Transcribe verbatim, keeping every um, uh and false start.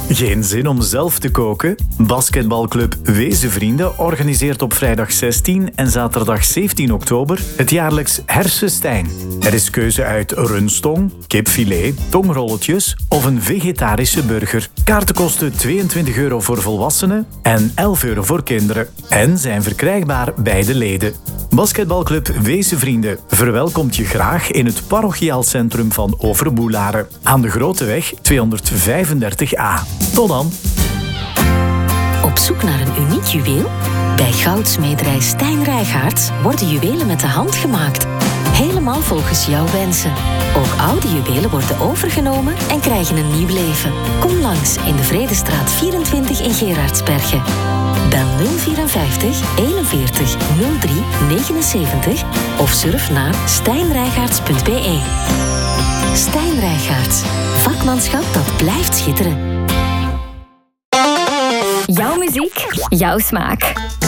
Geen zin om zelf te koken? Basketbalclub Wezenvrienden organiseert op vrijdag zestien en zaterdag zeventien oktober het jaarlijks Hersenstijn. Er is keuze uit rundstong, kipfilet, tongrolletjes of een vegetarische burger. Kaarten kosten tweeëntwintig euro voor volwassenen en elf euro voor kinderen en zijn verkrijgbaar bij de leden. Basketbalclub Wezenvrienden verwelkomt je graag in het parochiaal centrum van Overboelaren aan de Grote Weg tweehonderdvijfendertig A. Tot dan! Op zoek naar een uniek juweel? Bij goudsmederij Stijn Rijgaards worden juwelen met de hand gemaakt. Helemaal volgens jouw wensen. Ook oude juwelen worden overgenomen en krijgen een nieuw leven. Kom langs in de Vredestraat vierentwintig in Gerardsbergen. Bel nul vierenvijftig eenenveertig nul drie negenenzeventig of surf naar stijnrijgaards punt b e. Stijn Rijgaards. Vakmanschap dat blijft schitteren. Jouw muziek, jouw smaak.